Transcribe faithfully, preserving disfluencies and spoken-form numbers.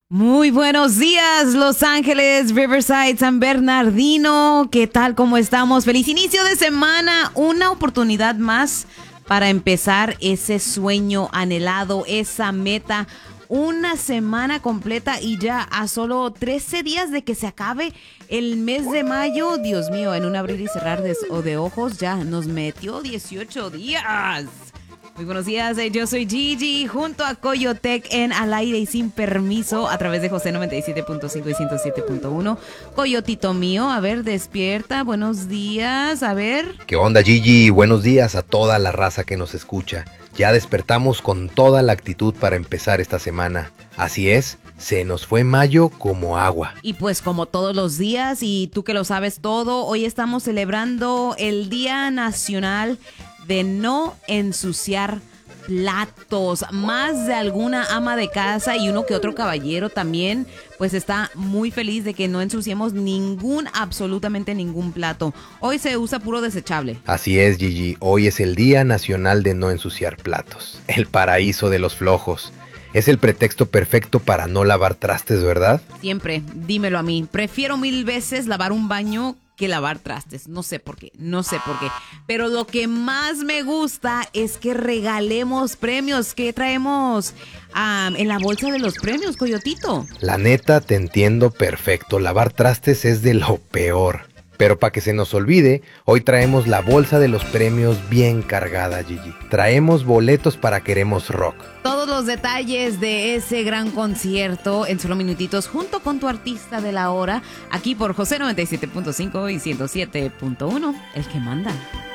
Muy buenos días, Los Ángeles, Riverside, San Bernardino. ¿Qué tal? ¿Cómo estamos? Feliz inicio de semana. Una oportunidad más para empezar ese sueño anhelado, esa meta. Una semana completa y ya a solo trece días de que se acabe el mes de mayo. Dios mío, en un abrir y cerrar de, o de ojos ya nos metió dieciocho días. Muy buenos días, eh, yo soy Gigi junto a Coyotec en Al Aire y Sin Permiso a través de José noventa y siete punto cinco y ciento siete punto uno. Coyotito mío, a ver, despierta, buenos días, a ver. ¿Qué onda, Gigi? Buenos días a toda la raza que nos escucha. Ya despertamos con toda la actitud para empezar esta semana. Así es, se nos fue mayo como agua. Y pues como todos los días, y tú que lo sabes todo, hoy estamos celebrando el Día Nacional de no ensuciar platos. Más de alguna ama de casa y uno que otro caballero también, pues está muy feliz de que no ensuciemos ningún, absolutamente ningún plato. Hoy se usa puro desechable. Así es, Gigi. Hoy es el Día Nacional de no ensuciar platos. El paraíso de los flojos. Es el pretexto perfecto para no lavar trastes, ¿verdad? Siempre, dímelo a mí. Prefiero mil veces lavar un baño que lavar trastes. No sé por qué, no sé por qué. Pero lo que más me gusta es que regalemos premios. ¿Qué traemos um, en la bolsa de los premios, Coyotito? La neta, te entiendo perfecto. Lavar trastes es de lo peor. Pero para que se nos olvide, hoy traemos la bolsa de los premios bien cargada, Gigi. Traemos boletos para Queremos Rock. Todos los detalles de ese gran concierto en solo minutitos junto con tu artista de la hora, aquí por José noventa y siete punto cinco y ciento siete punto uno, el que manda.